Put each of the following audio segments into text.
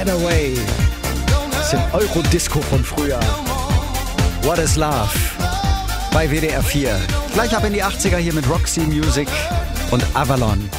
Getaway. Das ist Eurodisco von früher. What is Love? Bei WDR 4. Gleich ab in die 80er hier mit Roxy Music und Avalon.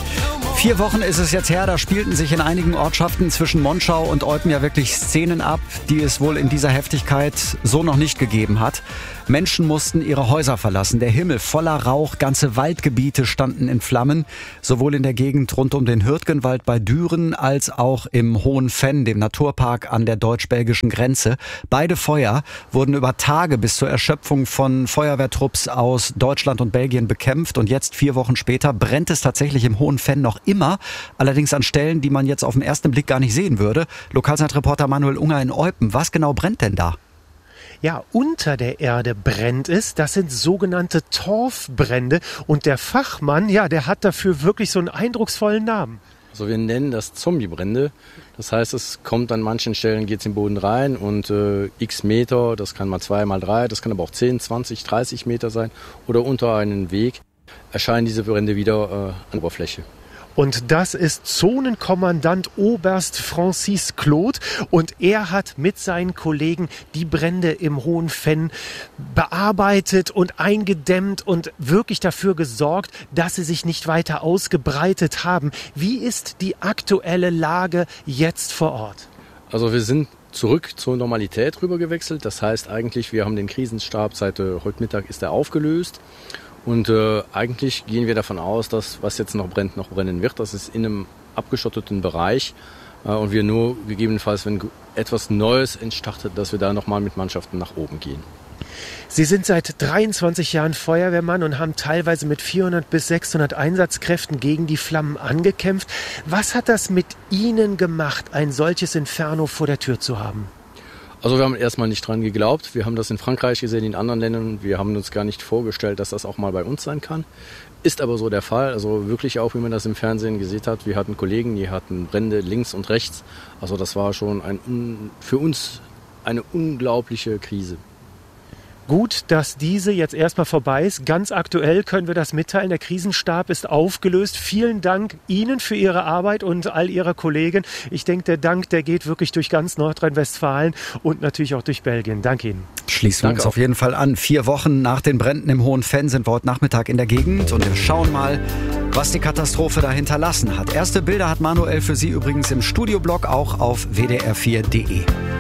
4 Wochen ist es jetzt her, da spielten sich in einigen Ortschaften zwischen Monschau und Eupen ja wirklich Szenen ab, die es wohl in dieser Heftigkeit so noch nicht gegeben hat. Menschen mussten ihre Häuser verlassen, der Himmel voller Rauch, ganze Waldgebiete standen in Flammen, sowohl in der Gegend rund um den Hürtgenwald bei Düren als auch im Hohen Venn, dem Naturpark an der deutsch-belgischen Grenze. Beide Feuer wurden über Tage bis zur Erschöpfung von Feuerwehrtrupps aus Deutschland und Belgien bekämpft und jetzt 4 Wochen später brennt es tatsächlich im Hohen Venn noch immer, allerdings an Stellen, die man jetzt auf den ersten Blick gar nicht sehen würde. Lokalzeitreporter Manuel Unger in Eupen, was genau brennt denn da? Ja, unter der Erde brennt es. Das sind sogenannte Torfbrände. Und der Fachmann, ja, der hat dafür wirklich so einen eindrucksvollen Namen. Also wir nennen das Zombiebrände. Das heißt, es kommt an manchen Stellen, geht es in den Boden rein und x Meter, das kann mal 2 mal 3, das kann aber auch 10, 20, 30 Meter sein oder unter einem Weg erscheinen diese Brände wieder an der Oberfläche. Und das ist Zonenkommandant Oberst Francis Claude und er hat mit seinen Kollegen die Brände im Hohen Venn bearbeitet und eingedämmt und wirklich dafür gesorgt, dass sie sich nicht weiter ausgebreitet haben. Wie ist die aktuelle Lage jetzt vor Ort? Also wir sind zurück zur Normalität rüber gewechselt. Das heißt eigentlich, wir haben den Krisenstab seit heute Mittag ist er aufgelöst. Und eigentlich gehen wir davon aus, dass was jetzt noch brennt, noch brennen wird. Das ist in einem abgeschotteten Bereich und wir nur gegebenenfalls, wenn etwas Neues entstartet, dass wir da nochmal mit Mannschaften nach oben gehen. Sie sind seit 23 Jahren Feuerwehrmann und haben teilweise mit 400 bis 600 Einsatzkräften gegen die Flammen angekämpft. Was hat das mit Ihnen gemacht, ein solches Inferno vor der Tür zu haben? Also wir haben erstmal nicht dran geglaubt. Wir haben das in Frankreich gesehen, in anderen Ländern. Wir haben uns gar nicht vorgestellt, dass das auch mal bei uns sein kann. Ist aber so der Fall. Also wirklich auch, wie man das im Fernsehen gesehen hat. Wir hatten Kollegen, die hatten Brände links und rechts. Also das war schon für uns eine unglaubliche Krise. Gut, dass diese jetzt erstmal vorbei ist. Ganz aktuell können wir das mitteilen. Der Krisenstab ist aufgelöst. Vielen Dank Ihnen für Ihre Arbeit und all Ihrer Kollegen. Ich denke, der Dank, der geht wirklich durch ganz Nordrhein-Westfalen und natürlich auch durch Belgien. Danke Ihnen. Schließen wir uns auf jeden Fall an. 4 Wochen nach den Bränden im Hohen Venn sind wir heute Nachmittag in der Gegend und wir schauen mal, was die Katastrophe da hinterlassen hat. Erste Bilder hat Manuel für Sie übrigens im Studioblog, auch auf wdr4.de.